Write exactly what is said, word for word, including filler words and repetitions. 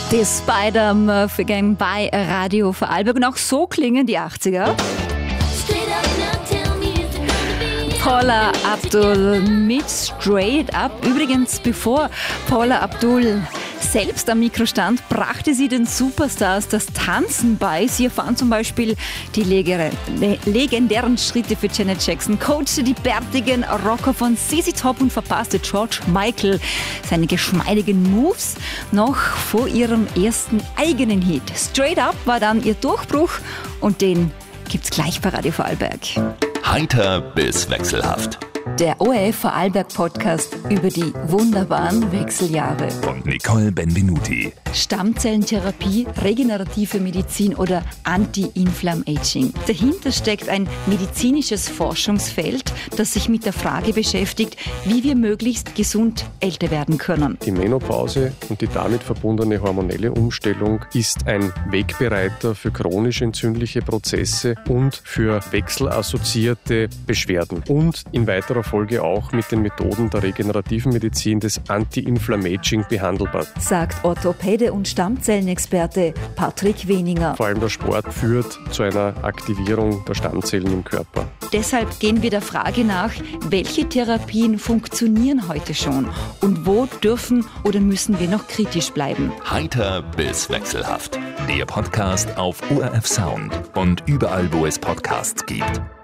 Die Spider-Murphy Gang bei Radio Vorarlberg. Und auch so klingen die achtziger. Paula Abdul mit Straight Up. Übrigens, bevor Paula Abdul selbst am Mikro stand, brachte sie den Superstars das Tanzen bei. Sie erfahren zum Beispiel die legendären Schritte für Janet Jackson, coachte die bärtigen Rocker von Z Z Top und verpasste George Michael seine geschmeidigen Moves noch vor ihrem ersten eigenen Hit. Straight Up war dann ihr Durchbruch und den gibt's gleich bei Radio Vorarlberg. Heiter bis wechselhaft. Der O R F Vorarlberg Podcast über die wunderbaren Wechseljahre. Von Nicole Benvenuti. Stammzellentherapie, regenerative Medizin oder Anti-Inflammaging. Dahinter steckt ein medizinisches Forschungsfeld, das sich mit der Frage beschäftigt, wie wir möglichst gesund älter werden können. Die Menopause und die damit verbundene hormonelle Umstellung ist ein Wegbereiter für chronisch entzündliche Prozesse und für wechselassoziierte Beschwerden. Und in weiterer Folge auch mit den Methoden der regenerativen Medizin des Anti-Inflammaging behandelbar, sagt Orthopäde und Stammzellenexperte Patrick Weninger. Vor allem der Sport führt zu einer Aktivierung der Stammzellen im Körper. Deshalb gehen wir der Frage nach, welche Therapien funktionieren heute schon und wo dürfen oder müssen wir noch kritisch bleiben. Heiter bis wechselhaft. Der Podcast auf O R F Sound und überall, wo es Podcasts gibt.